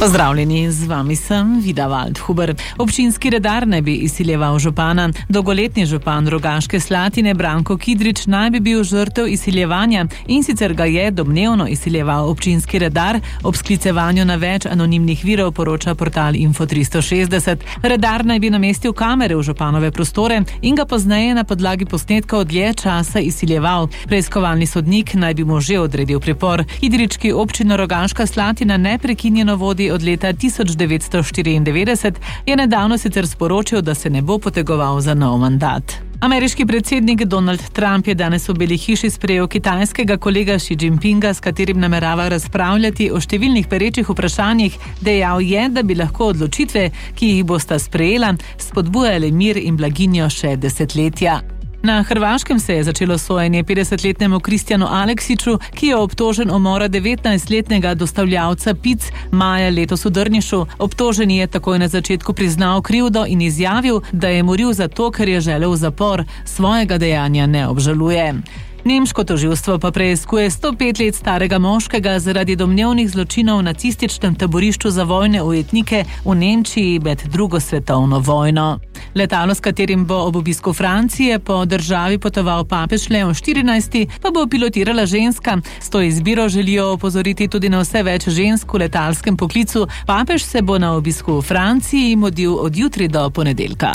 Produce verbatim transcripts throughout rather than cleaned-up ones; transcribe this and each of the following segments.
Pozdravljeni, z vami sem Vida Waldhuber. Občinski redar naj bi izsiljeval župana. Dolgoletni župan Rogaške Slatine Branko Kidrič naj bi bil žrtev izsiljevanja in sicer ga je domnevno izsiljeval občinski redar. Ob sklicevanju na več anonimnih virov poroča portal Info tristo šestdeset. Redar naj bi namestil kamere v županove prostore in ga pozneje na podlagi posnetka dlje časa izsiljeval. Preiskovalni sodnik naj bi mu že odredil pripor. Kidrič, ki občino Rogaška Slatina neprekinjeno vodi od leta tisoč devetsto štiriindevetdeset, je nedavno sicer sporočil, da se ne bo potegoval za nov mandat. Ameriški predsednik Donald Trump je danes v Beli hiši sprejel kitajskega kolega Xi Jinpinga, s katerim namerava razpravljati o številnih perečih vprašanjih. Dejal je, da bi lahko odločitve, ki jih bosta sprejela, spodbujale mir in blaginjo še desetletja. Na Hrvaškem se je začelo sojenje petdesetletnemu Kristjanu Aleksiću, ki je obtožen umora devetnajstletnega dostavljavca pic maja letos v Drnišu. Obtoženi je takoj na začetku priznal krivdo in izjavil, da je moril zato, ker je želel v zapor. Svojega dejanja ne obžaluje. Nemško tožilstvo pa preiskuje sto pet let starega moškega zaradi domnevnih zločinov v nacističnem taborišču za vojne ujetnike v Nemčiji med drugo svetovno vojno. Letalo, s katerim bo ob obisku Francije po državi potoval papež Leon štirinajsti, pa bo pilotirala ženska. S to izbiro želijo opozoriti tudi na vse več žensk v letalskem poklicu. Papež se bo na obisku v Franciji mudil od jutri do ponedeljka.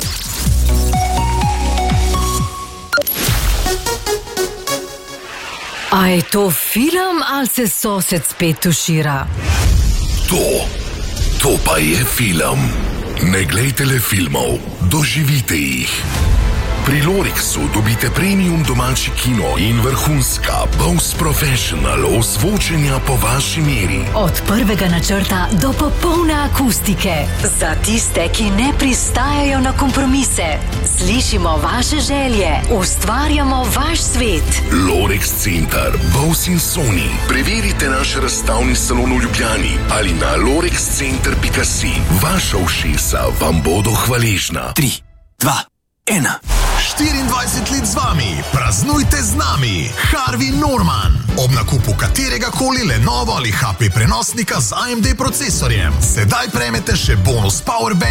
A je to film ali se sosed spet tušira? To, to pa je film. Ne glejte le filmov, doživite jih. Pri Lorixu dobite premium domači kino in vrhunska Bose Professional ozvočenja po vaši meri. Od prvega načrta do popolne akustike. Za tiste, ki ne pristajajo na kompromise. Slišimo vaše želje, ustvarjamo vaš svet. Lorix Center, Bose in Sony. Preverite naš razstavni salon v Ljubljani ali na lorix center pika si. Vaša ušesa vam bodo hvaležna. Tri, dva, ena. štiriindvajset let z vami, praznujte z nami. Harvey Norman. Ob nakupu katerega koli Lenovo ali H P prenosnika z A M D procesorjem sedaj prejmete še bonus Powerbank